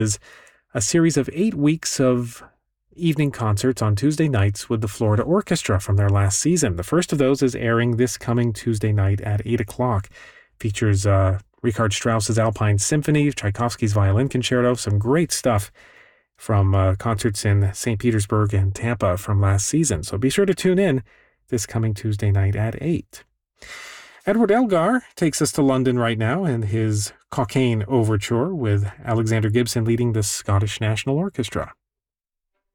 is a series of 8 weeks of evening concerts on Tuesday nights with the Florida Orchestra from their last season. The first of those is airing this coming Tuesday night at 8 o'clock. Features Richard Strauss's Alpine Symphony, Tchaikovsky's Violin Concerto, some great stuff from concerts in St. Petersburg and Tampa from last season. So be sure to tune in this coming Tuesday night at 8. Edward Elgar takes us to London right now in his Cockaigne Overture with Alexander Gibson leading the Scottish National Orchestra.